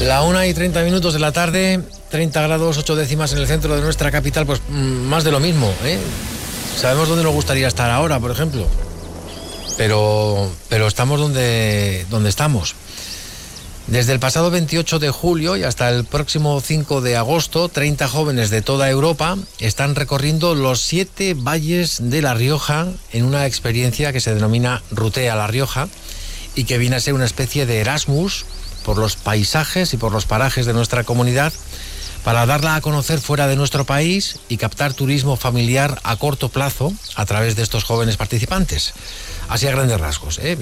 La 1:30 de la tarde, 30 grados 8 décimas en el centro de nuestra capital, pues más de lo mismo, ¿eh? Sabemos dónde nos gustaría estar ahora, por ejemplo, pero estamos donde estamos. Desde el pasado 28 de julio y hasta el próximo 5 de agosto, 30 jóvenes de toda Europa están recorriendo los 7 valles de La Rioja en una experiencia que se denomina Rutea La Rioja y que viene a ser una especie de Erasmus por los paisajes y por los parajes de nuestra comunidad para darla a conocer fuera de nuestro país y captar turismo familiar a corto plazo a través de estos jóvenes participantes. Así a grandes rasgos, ¿eh?